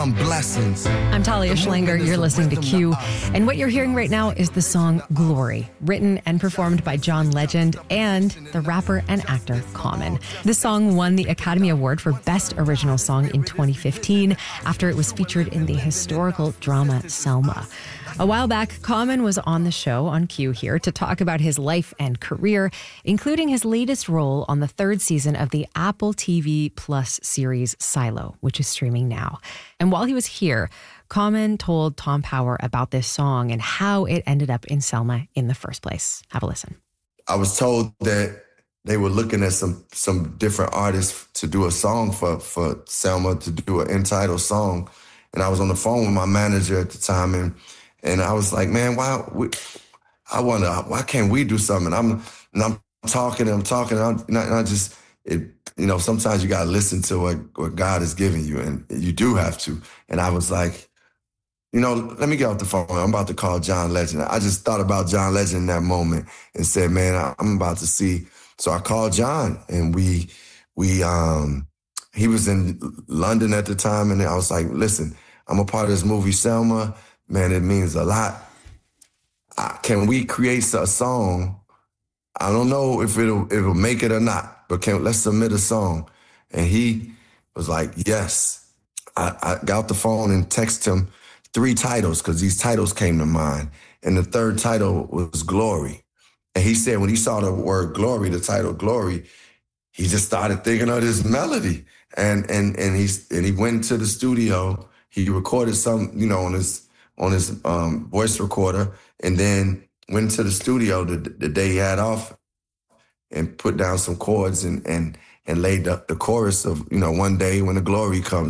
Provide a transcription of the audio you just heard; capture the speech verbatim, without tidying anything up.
Blessings. I'm Talia Schlanger. You're listening to Q. And what you're hearing right now is the song Glory, written and performed by John Legend and the rapper and actor Common. This song won the Academy Award for Best Original Song in twenty fifteen after it was featured in the historical drama Selma. A while back, Common was on the show on Q here to talk about his life and career, including his latest role on the third season of the Apple T V Plus series Silo, which is streaming now. And while he was here, Common told Tom Power about this song and how it ended up in Selma in the first place. Have a listen. I was told that they were looking at some some different artists to do a song for, for Selma, to do an entitled song. And I was on the phone with my manager at the time, and And I was like, man, why? We, I wonder, why can't we do something? I'm, and I'm talking, and I'm talking, and, I'm, and I just, it, you know, sometimes you got to listen to what, what God is giving you, and you do have to. And I was like, you know, let me get off the phone. I'm about to call John Legend. I just thought about John Legend in that moment and said, man, I'm about to see. So I called John, and we, we, um, he was in London at the time, and I was like, listen, I'm a part of this movie, Selma. Man, it means a lot. Uh, can we create a song? I don't know if it'll it'll make it or not, but can let's submit a song. And he was like, yes. I, I got off the phone and texted him three titles because these titles came to mind. And the third title was Glory. And he said when he saw the word glory, the title Glory, he just started thinking of this melody. And and and he and he went to the studio. He recorded some, you know, on his on his um, voice recorder, and then went to the studio the, the day he had off and put down some chords and and and laid the, the chorus of, you know, one day when the glory comes.